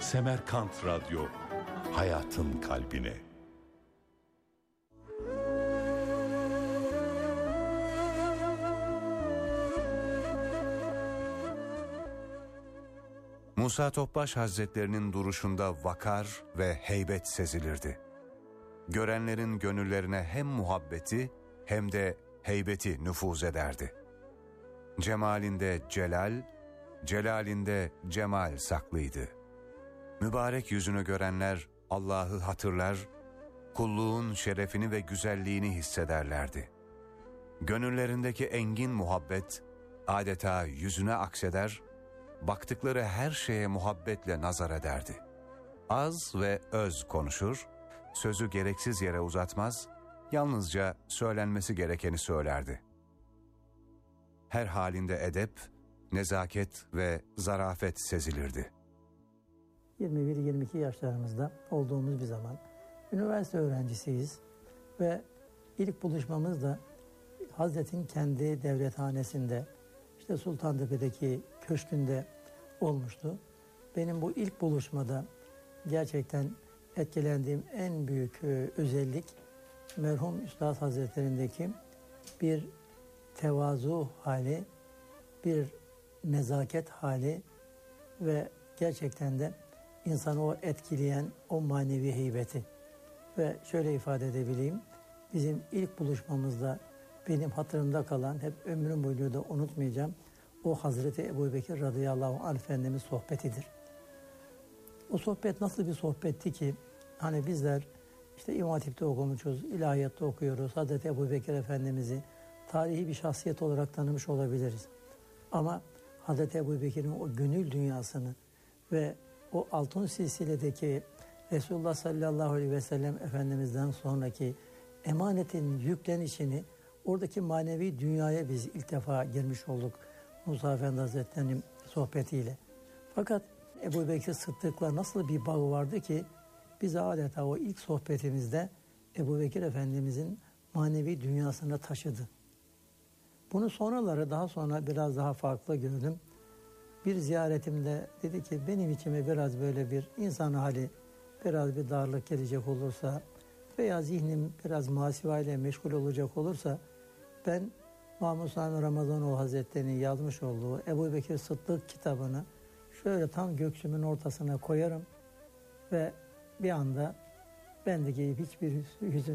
Semerkant Radyo, hayatın kalbine. Musa Topbaş Hazretlerinin duruşunda vakar ve heybet sezilirdi. Görenlerin gönüllerine hem muhabbeti hem de heybeti nüfuz ederdi. Cemalinde celal, celalinde cemal saklıydı. Mübarek yüzünü görenler Allah'ı hatırlar, kulluğun şerefini ve güzelliğini hissederlerdi. Gönüllerindeki engin muhabbet adeta yüzüne akseder, baktıkları her şeye muhabbetle nazar ederdi. Az ve öz konuşur, sözü gereksiz yere uzatmaz, yalnızca söylenmesi gerekeni söylerdi. Her halinde edep, nezaket ve zarafet sezilirdi. 21-22 yaşlarımızda olduğumuz bir zaman üniversite öğrencisiyiz ve ilk buluşmamız da Hazret'in kendi devlethanesinde, işte Sultantepe'deki köşkünde olmuştu. Benim bu ilk buluşmada gerçekten etkilendiğim en büyük özellik merhum Üstad Hazretleri'ndeki bir tevazu hali, bir nezaket hali ve gerçekten de insanı o etkileyen o manevi heybeti. Ve şöyle ifade edebileyim, bizim ilk buluşmamızda benim hatırımda kalan, hep ömrüm boyunca da unutmayacağım, o Hazreti Ebubekir radıyallahu anh Efendimiz sohbetidir. O sohbet nasıl bir sohbetti ki, hani bizler işte İmam Hatip'te okumuşuz, ilahiyatta okuyoruz, Hazreti Ebubekir Efendimiz'i tarihi bir şahsiyet olarak tanımış olabiliriz. Ama Hazreti Ebubekir'in o gönül dünyasını ve o altın silsiledeki Resulullah sallallahu aleyhi ve sellem Efendimiz'den sonraki emanetin yüklenişini, oradaki manevi dünyaya biz ilk defa girmiş olduk Musa Efendi Hazretleri'nin sohbetiyle. Fakat Ebubekir Sıddık'la nasıl bir bağı vardı ki biz adeta o ilk sohbetimizde Ebubekir Efendimiz'in manevi dünyasına taşıdı. Bunu sonraları daha sonra biraz daha farklı gördüm. Bir ziyaretimde dedi ki benim içime biraz böyle bir insan hali, biraz bir darlık gelecek olursa veya zihnim biraz masivayla meşgul olacak olursa ben Mahmud Sami Ramazanoğlu Hazretleri'nin yazmış olduğu Ebubekir Sıddık kitabını şöyle tam göğsümün ortasına koyarım ve bir anda bendeki hiçbir hüzün